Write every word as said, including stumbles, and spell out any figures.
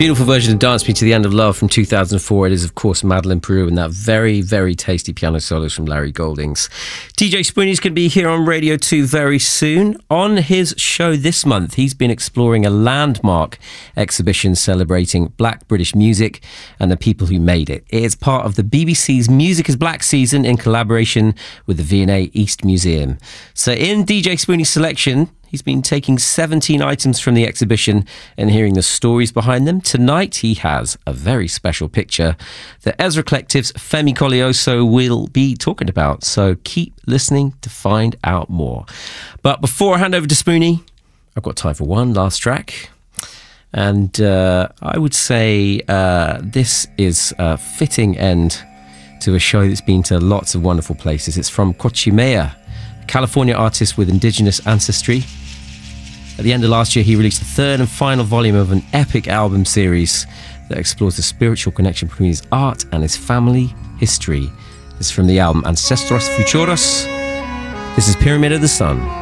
Beautiful version of Dance Me to the End of Love from two thousand four. It is, of course, Madeleine Peru and that very, very tasty piano solos from Larry Goldings. D J Spoonie's going to be here on Radio two very soon. On his show this month, he's been exploring a landmark exhibition celebrating Black British music and the people who made it. It is part of the B B C's Music is Black season in collaboration with the V and A East Museum. So in D J Spoonie's selection, he's been taking seventeen items from the exhibition and hearing the stories behind them. Tonight, he has a very special picture that Ezra Collective's Femi Colioso will be talking about. So keep listening to find out more. But before I hand over to Spoonie, I've got time for one last track. And uh, I would say uh, this is a fitting end to a show that's been to lots of wonderful places. It's from Cochimea, a California artist with indigenous ancestry. At the end of last year, he released the third and final volume of an epic album series that explores the spiritual connection between his art and his family history. This is from the album Ancestros Futuros. This is Pyramid of the Sun.